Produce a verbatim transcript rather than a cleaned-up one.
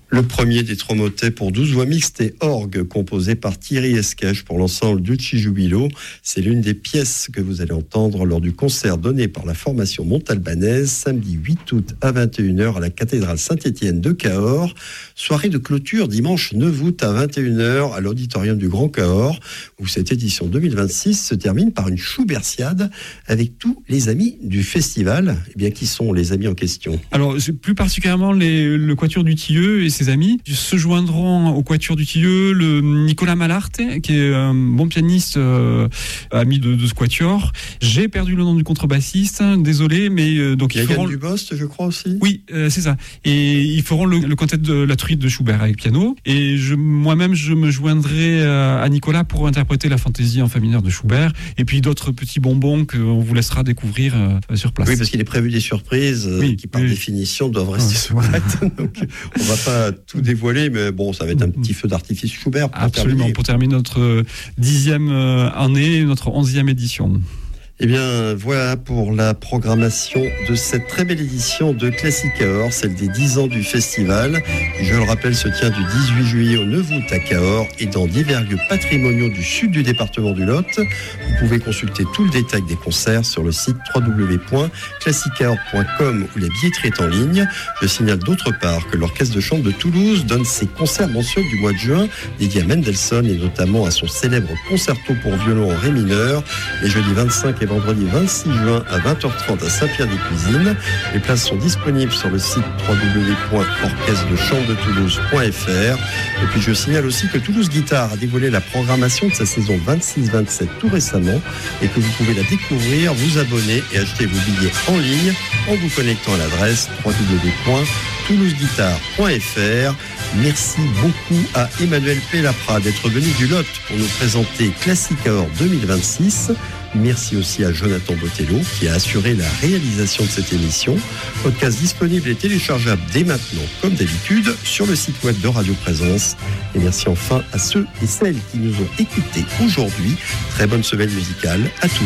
Le premier des trois motets pour douze voix mixtes et orgue, composé par Thierry Esquèche pour l'ensemble Ducci Jubilo. C'est l'une des pièces que vous allez entendre lors du concert donné par la formation montalbanaise samedi huit août à vingt et une heures à la cathédrale Saint-Étienne de Cahors. Soirée de clôture dimanche neuf août à vingt et une heures à l'auditorium du Grand Cahors, où cette édition deux mille vingt-six se termine par une Schubertiade avec tous les amis du festival. Eh bien, qui sont les amis en question ? Alors, plus particulièrement les, le Quatuor du Tilleux et ses amis se joindront au Quatuor du Tilleux le Nicolas Malarte, qui est un bon pianiste, euh, ami de, de ce Quatuor. J'ai perdu le nom du contrebassiste, désolé, mais euh, donc il y a ils feront Yann Dubost, je crois aussi. Oui, euh, c'est ça. Et ils feront le, le quintet de la truite de Schubert avec piano. Et je, moi-même, je me joindrai euh, à Nicolas pour interpréter la fantaisie en fa mineur de Schubert. Et puis d'autres petits bonbons qu'on vous laissera découvrir euh, sur place. Oui, parce qu'il est prévu des surprises euh, oui, qui, par oui. définition, doivent rester secrètes. Donc, on va pas tout dévoiler, mais bon, ça va être un petit feu d'artifice Schubert pour Absolument, terminer. pour terminer notre dixième année, notre onzième édition. Eh bien, voilà pour la programmation de cette très belle édition de Classic Cahors, celle des dix ans du festival, qui, je le rappelle, se tient du dix-huit juillet au neuf août à Cahors et dans divers lieux patrimoniaux du sud du département du Lot. Vous pouvez consulter tout le détail des concerts sur le site w w w point classic cahors point com où la billetterie est en ligne. Je signale d'autre part que l'Orchestre de chambre de Toulouse donne ses concerts mensuels du mois de juin, dédiés à Mendelssohn et notamment à son célèbre concerto pour violon en ré mineur, les jeudis vingt-cinq et vendredi vingt-six juin à vingt heures trente à Saint-Pierre-des-Cuisines. Les places sont disponibles sur le site w w w point orchestre de chambre de toulouse point f r. Et puis je signale aussi que Toulouse Guitare a dévoilé la programmation de sa saison vingt-six vingt-sept tout récemment et que vous pouvez la découvrir, vous abonner et acheter vos billets en ligne en vous connectant à l'adresse w w w point toulouse guitare point f r. Merci beaucoup à Emmanuel Pellapra d'être venu du Lot pour nous présenter Classic Cahors deux mille vingt-six. Merci aussi à Jonathan Botello qui a assuré la réalisation de cette émission. Podcast disponible et téléchargeable dès maintenant, comme d'habitude, sur le site web de Radio Présence. Et merci enfin à ceux et celles qui nous ont écoutés aujourd'hui. Très bonne semaine musicale à tous.